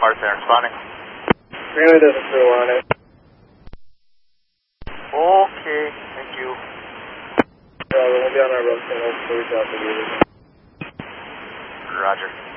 Martin responding. Greenway does a crew on it. Okay, thank you. We'll be on our road, so we'll reach out to you. Roger.